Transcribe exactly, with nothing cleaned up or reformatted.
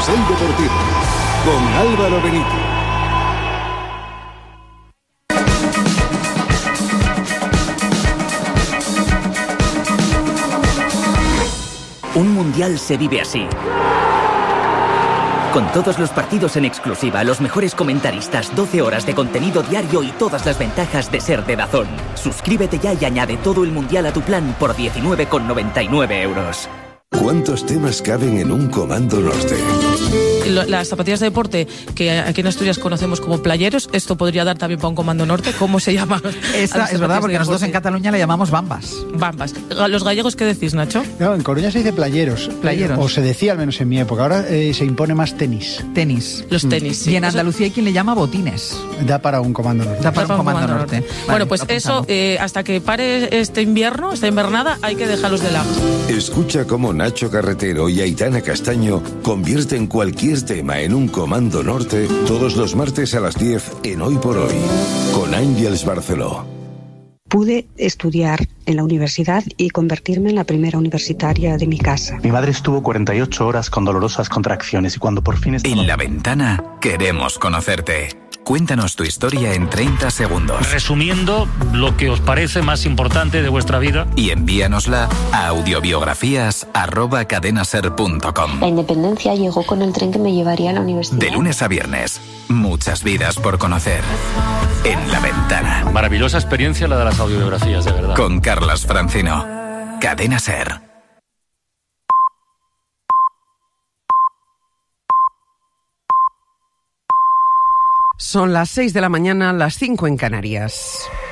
Carrusel Deportivo con Álvaro Benito. Un mundial se vive así. Con todos los partidos en exclusiva, los mejores comentaristas, doce horas de contenido diario y todas las ventajas de ser de DAZN. Suscríbete ya y añade todo el mundial a tu plan por diecinueve con noventa y nueve euros. ¿Cuántos temas caben en un Comando Norte? Las zapatillas de deporte que aquí en Asturias conocemos como playeros, esto podría dar también para un Comando Norte. ¿Cómo se llama? Esta, es verdad, porque nosotros en Cataluña le llamamos bambas. Bambas. ¿Los gallegos qué decís, Nacho? No, en Coruña se dice playeros. Playeros. O se decía al menos en mi época. Ahora eh, se impone más tenis. Tenis. Los tenis, sí. Y en Andalucía hay quien le llama botines. Da para un Comando Norte. Da para, Da un para Comando, un Norte. Norte. Vale, bueno, pues lo eso, eh, hasta que pare este invierno, esta invernada, hay que dejarlos de lado. Escucha cómo Nacho Carretero y Aitana Castaño convierten cualquier tema en un Comando Norte todos los martes a las diez en Hoy por Hoy, con Ángeles Barceló. Pude estudiar en la universidad y convertirme en la primera universitaria de mi casa. Mi madre estuvo cuarenta y ocho horas con dolorosas contracciones y cuando por fin estaba... En La Ventana queremos conocerte. Cuéntanos tu historia en treinta segundos. Resumiendo lo que os parece más importante de vuestra vida. Y envíanosla a audiobiografías arroba cadenaser punto com. La independencia llegó con el tren que me llevaría a la universidad. De lunes a viernes, muchas vidas por conocer. En La Ventana. Maravillosa experiencia la de las audiobiografías, de verdad. Con Carlas Francino. Cadena Ser. Son las seis de la mañana, las cinco en Canarias.